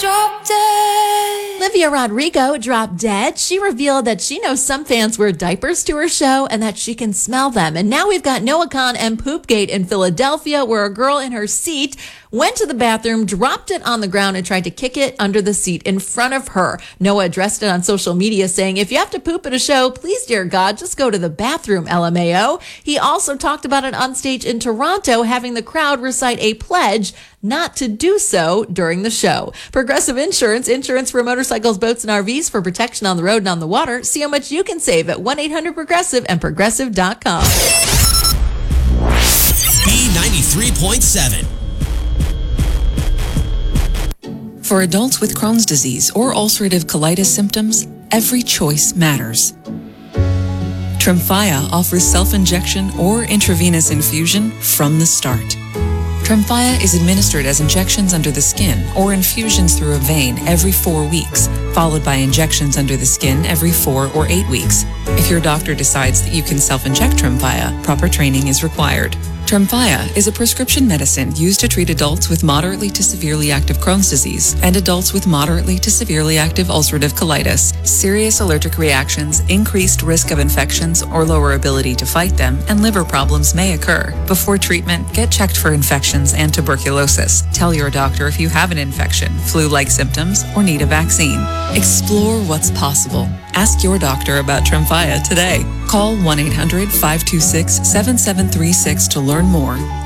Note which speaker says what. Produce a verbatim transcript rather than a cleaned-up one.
Speaker 1: Drop dead.
Speaker 2: Olivia Rodrigo dropped dead. She revealed that she knows some fans wear diapers to her show and that she can smell them. And now we've got Noah Kahan and Poopgate in Philadelphia, where a girl in her seat went to the bathroom, dropped it on the ground, and tried to kick it under the seat in front of her. Noah addressed it on social media, saying, if you have to poop at a show, please, dear God, just go to the bathroom, L M A O. He also talked about it on stage in Toronto, having the crowd recite a pledge not to do so during the show. Progressive Insurance, insurance for motorcycles, boats, and R Vs for protection on the road and on the water. See how much you can save at one eight hundred progressive and progressive dot com.
Speaker 3: B ninety-three point seven.
Speaker 4: For adults with Crohn's disease or ulcerative colitis symptoms, every choice matters. Tremfya offers self-injection or intravenous infusion from the start. Tremfya is administered as injections under the skin or infusions through a vein every four weeks, followed by injections under the skin every four or eight weeks. If your doctor decides that you can self-inject Tremfya, proper training is required. Tremfya is a prescription medicine used to treat adults with moderately to severely active Crohn's disease and adults with moderately to severely active ulcerative colitis. Serious allergic reactions, increased risk of infections or lower ability to fight them, and liver problems may occur. Before treatment, get checked for infections and tuberculosis. Tell your doctor if you have an infection, flu-like symptoms, or need a vaccine. Explore what's possible. Ask your doctor about Tremfya today. Call one eight hundred five two six seven seven three six to learn more